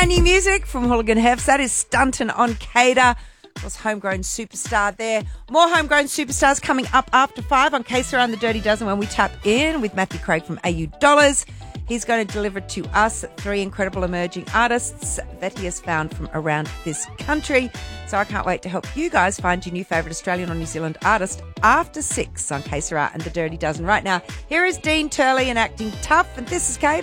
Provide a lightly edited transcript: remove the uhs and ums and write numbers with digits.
brand new music from Hooligan Hefs. That is Stuntin' on Cater. Of course, Homegrown Superstar there. More Homegrown Superstars coming up after 5 on Case Around the Dirty Dozen when we tap in with Matthew Craig from AU Dollars. He's going to deliver to us 3 incredible emerging artists that he has found from around this country. So I can't wait to help you guys find your new favourite Australian or New Zealand artist after 6 on Case Around and the Dirty Dozen. Right now, here is Dean Turley and Acting Tough, and this is Cater.